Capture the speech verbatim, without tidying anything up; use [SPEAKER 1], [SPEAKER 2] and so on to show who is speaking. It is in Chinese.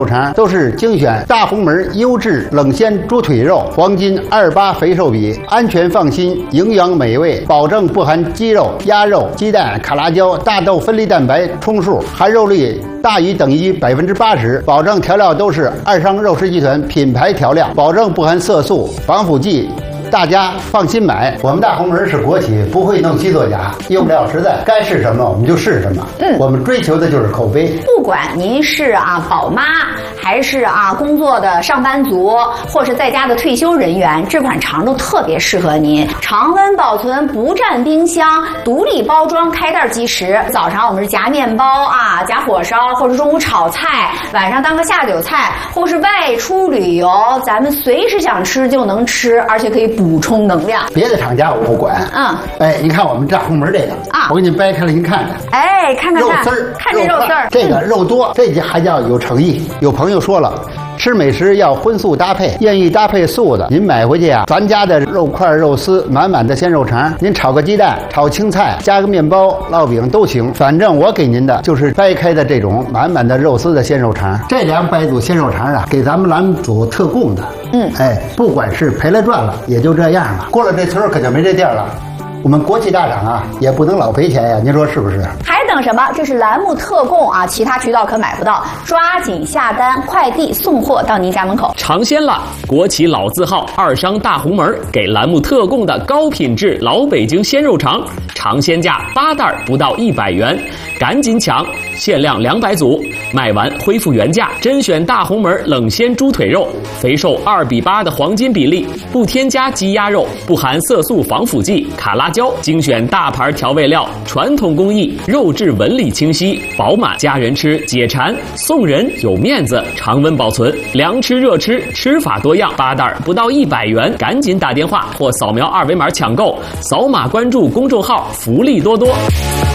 [SPEAKER 1] 肠都是精选大红门优质冷鲜猪腿肉，黄金二八肥瘦比，安全放心，营养美味，保证不含鸡肉、鸭肉、鸡蛋、卡拉胶、大豆分离蛋白充数，含肉率大于等于百分之八十，保证调料都是二商肉食集团品牌调料，保证不含色素、防腐剂。大家放心买，我们大红门是国企，不会弄虚作假，用料实在，该是什么我们就是什么。嗯，我们追求的就是口碑。
[SPEAKER 2] 不管您是啊宝妈，还是啊工作的上班族，或是在家的退休人员，这款肠都特别适合您。常温保存，不占冰箱，独立包装，开袋即食。早上我们是夹面包啊，夹火烧，或者中午炒菜，晚上当个下酒菜，或是外出旅游，咱们随时想吃就能吃，而且可以补充能量。
[SPEAKER 1] 别的厂家我不管。嗯，哎，你看我们大红门这个啊，我给你掰开了，您看看。
[SPEAKER 2] 哎，看看
[SPEAKER 1] 肉丝儿，
[SPEAKER 2] 看这肉丝儿，
[SPEAKER 1] 这个肉多，这还叫有诚意。有朋友说了，吃美食要荤素搭配，愿意搭配素的，您买回去啊，咱家的肉块、肉丝，满满的鲜肉肠，您炒个鸡蛋、炒青菜，加个面包、烙饼都行。反正我给您的就是掰开的这种满满的肉丝的鲜肉肠。这两百组鲜肉肠啊，给咱们栏目组特供的。嗯，哎，不管是赔了赚了，也就这样了。过了这村可就没这店了。我们国企大厂啊，也不能老赔钱呀，您说是不是？
[SPEAKER 2] 还等什么？这是栏目特供啊，其他渠道可买不到，抓紧下单，快递送货到您家门口。
[SPEAKER 3] 尝鲜了，国企老字号二商大红门给栏目特供的高品质老北京鲜肉肠，尝鲜价八袋不到一百元，赶紧抢，限量两百组，卖完恢复原价。甄选大红门冷鲜猪腿肉，肥瘦二比八的黄金比例，不添加鸡鸭肉，不含色素防腐剂、卡拉胶，精选大牌调味料，传统工艺，肉质纹理清晰饱满，家人吃解馋，送人有面子，常温保存，凉吃热吃，吃法多样，八袋不到一百元，赶紧打电话或扫描二维码抢购，扫码关注公众号，福利多多。